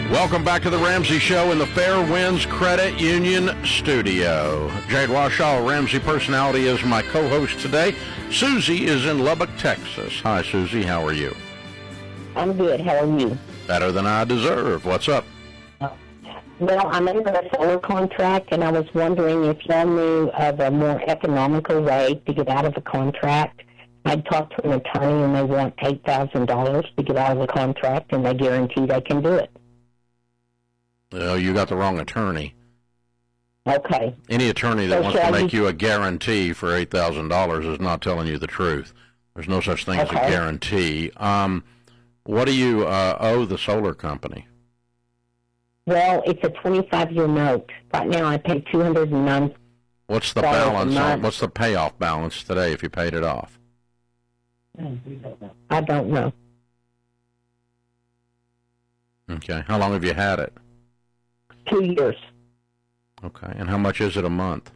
Welcome back to the Ramsey Show in the Fair Winds Credit Union studio. Jade Warshaw, Ramsey Personality, is my co-host today. Susie is in Lubbock, Texas. Hi, Susie. How are you? I'm good. How are you? Better than I deserve. What's up? Well, I'm under a solar contract, and I was wondering if y'all knew of a more economical way to get out of the contract. I talked to an attorney, and they want $8,000 to get out of the contract, and they guarantee they can do it. Well, you got the wrong attorney. Okay. Any attorney that wants to make you a guarantee for $8,000 is not telling you the truth. There's no such thing as a guarantee. What do you owe the solar company? Well, it's a 25-year note. Right now, I pay $209. What's the balance? What's the payoff balance today if you paid it off? I don't know. Okay. How long have you had it? 2 years. Okay. And how much is it a month?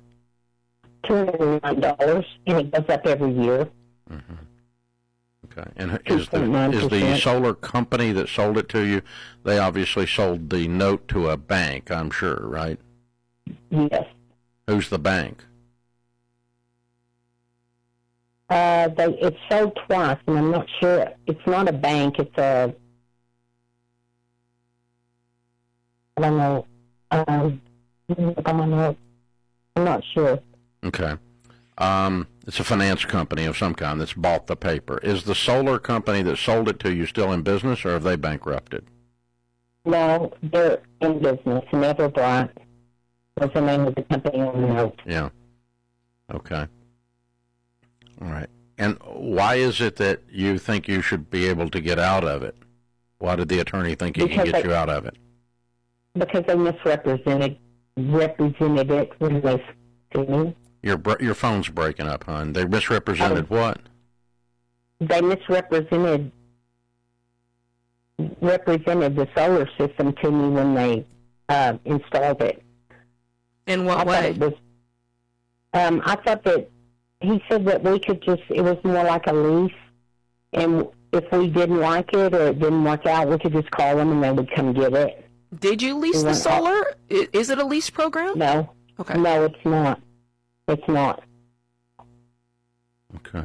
$209, and it goes up every year. Mm-hmm. Okay. And is the solar company that sold it to you, they obviously sold the note to a bank, I'm sure, right? Yes. Who's the bank? It's sold twice, and I'm not sure. It's not a bank. It's a, I don't know. I'm not sure. Okay. It's a finance company of some kind that's bought the paper. Is the solar company that sold it to you still in business, or have they bankrupted? No, they're in business. Everbright was the name of the company on the note. Yeah. Okay. All right. And why is it that you think you should be able to get out of it? Why did the attorney think he can get you out of it? Because they misrepresented it when they to me. Your phone's breaking up, hon. They misrepresented what? They misrepresented the solar system to me when they installed it. In what way? I thought that he said that we could it was more like a lease, and if we didn't like it or it didn't work out, we could just call them and they would come get it. Did you lease the solar? Is it a lease program? No. Okay. No, it's not. It's not. Okay.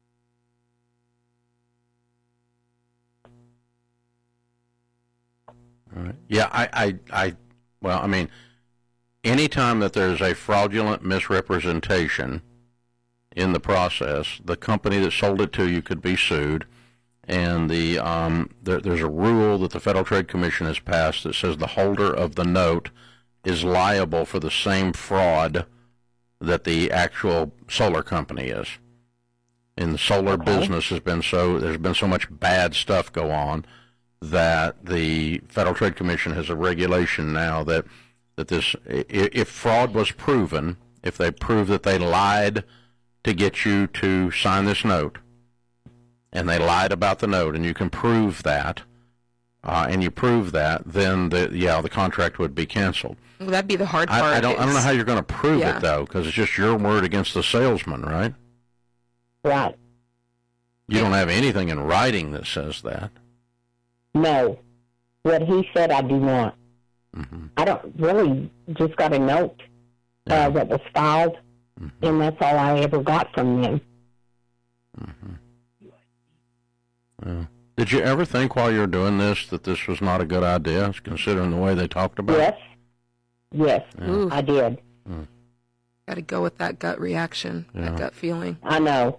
All right. Yeah, well, I mean, anytime that there's a fraudulent misrepresentation in the process, the company that sold it to you could be sued. And there's a rule that the Federal Trade Commission has passed that says the holder of the note is liable for the same fraud that the actual solar company is. In the solar business there's been so much bad stuff go on that the Federal Trade Commission has a regulation now that this, if fraud was proven, if they prove that they lied to get you to sign this note, and they lied about the note, and you can prove that, and you prove that, then the contract would be canceled. Well, that'd be the hard part. I don't know how you're going to prove it, though, because it's just your word against the salesman, right? Right. You don't have anything in writing that says that. No. What he said, I do not. Mm-hmm. I don't really just got a note that was filed, and that's all I ever got from them. Mm-hmm. Yeah. Did you ever think while you were doing this that this was not a good idea, considering the way they talked about it? Yes, I did. Got to go with that gut reaction, that gut feeling. I know.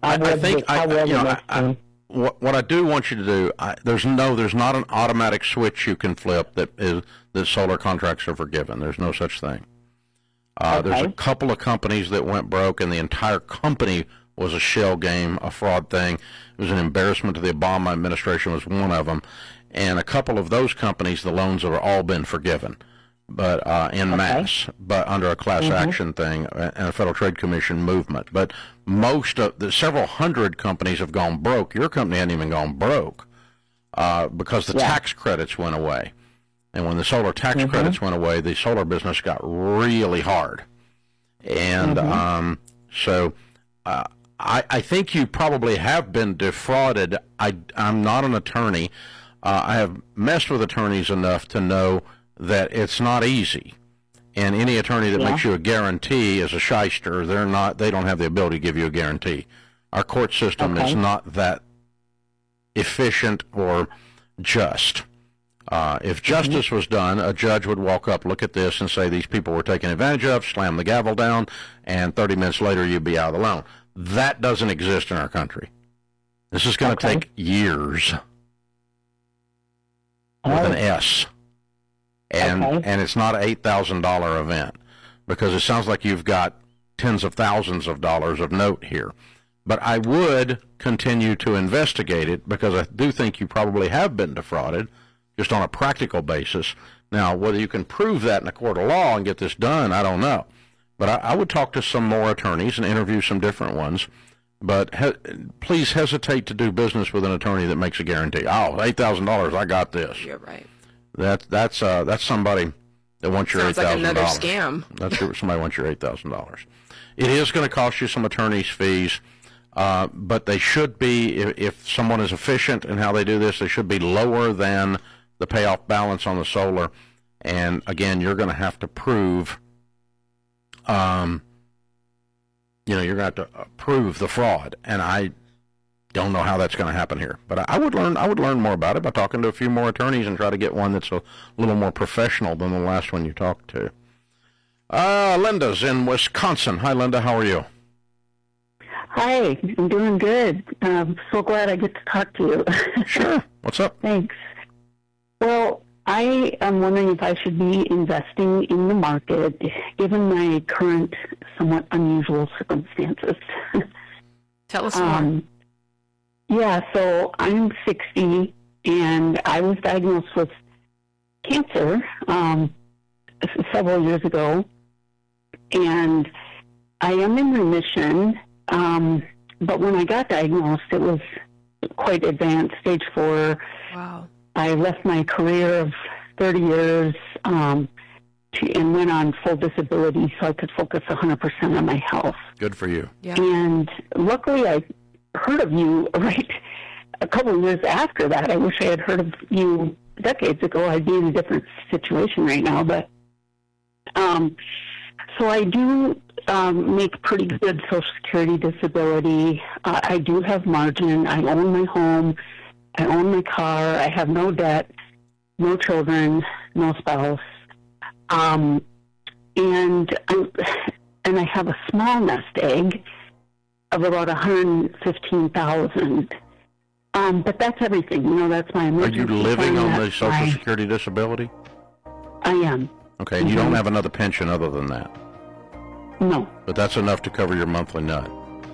What I do want you to do, there's not an automatic switch you can flip that solar contracts are forgiven. There's no such thing. There's a couple of companies that went broke, and the entire company was a shell game, a fraud thing. It was an embarrassment to the Obama administration, was one of them. And a couple of those companies, the loans have all been forgiven, but en masse, but under a class action thing and a Federal Trade Commission movement. But most of the several hundred companies have gone broke. Your company hadn't even gone broke because the tax credits went away. And when the solar tax credits went away, the solar business got really hard. And so I think you probably have been defrauded. I'm not an attorney, I have messed with attorneys enough to know that it's not easy. And any attorney that makes you a guarantee is a shyster. They don't have the ability to give you a guarantee. Our court system is not that efficient or just. If justice was done, a judge would walk up, look at this, and say these people were taken advantage of, slam the gavel down, and 30 minutes later you'd be out of the loan. That doesn't exist in our country. This is going to take years with an S. And it's not an $8,000 event, because it sounds like you've got tens of thousands of dollars of note here. But I would continue to investigate it, because I do think you probably have been defrauded, just on a practical basis. Now, whether you can prove that in a court of law and get this done, I don't know. But I would talk to some more attorneys and interview some different ones. But please hesitate to do business with an attorney that makes a guarantee. Oh, $8,000, I got this. You're right. That's somebody that wants your $8,000. Sounds like another scam. Somebody wants your $8,000. It is going to cost you some attorney's fees, but they should be, if someone is efficient in how they do this, they should be lower than the payoff balance on the solar. And again, you're going to have to prove, you're going to have to prove the fraud. And I don't know how that's going to happen here, but I would learn more about it by talking to a few more attorneys and try to get one that's a little more professional than the last one you talked to. Linda's in Wisconsin. Hi, Linda. How are you? Hi, I'm doing good. I'm so glad I get to talk to you. Sure. What's up? Thanks. Well, I am wondering if I should be investing in the market, given my current somewhat unusual circumstances. Tell us more. Yeah, so I'm 60, and I was diagnosed with cancer several years ago, and I am in remission, but when I got diagnosed, it was quite advanced, stage 4. Wow. I left my career of 30 years and went on full disability so I could focus 100% on my health. Good for you. Yeah. And luckily I heard of you right a couple of years after that. I wish I had heard of you decades ago. I'd be in a different situation right now. But so I do make pretty good Social Security disability. I do have margin. I own my home. I own my car. I have no debt, no children, no spouse. And I have a small nest egg of about $115,000. But that's everything. That's my emergency. Are you living on the Social my... Security disability? I am. Okay, and you don't have another pension other than that? No. But that's enough to cover your monthly nut?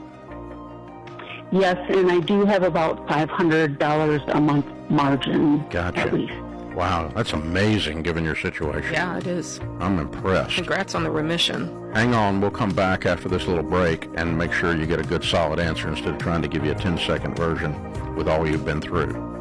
Yes, and I do have about $500 a month margin. Gotcha. At least. Wow, that's amazing given your situation. Yeah, it is. I'm impressed. Congrats on the remission. Hang on, we'll come back after this little break and make sure you get a good solid answer instead of trying to give you a 10-second version with all you've been through.